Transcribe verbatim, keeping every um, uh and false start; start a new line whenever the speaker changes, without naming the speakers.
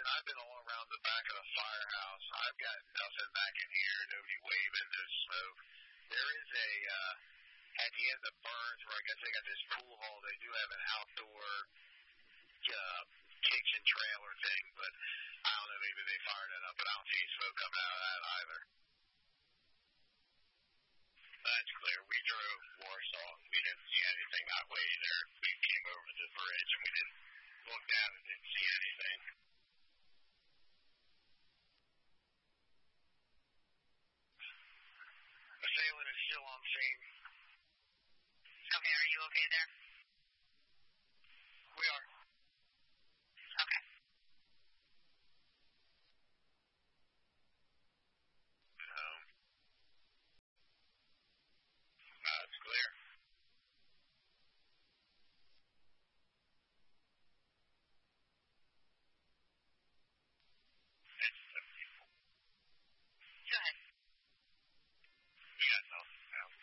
I've been all around the back of the firehouse. I've got nothing back in here, nobody waving, no smoke. There is a, uh, at the end of Burns, where I guess they got this pool hall, they do have an outdoor uh, kitchen trailer thing, but I don't know, maybe they fired it up, but I don't see smoke coming out of that either. That's clear. We drove Warsaw. We didn't see anything that way either. We came over the bridge and we didn't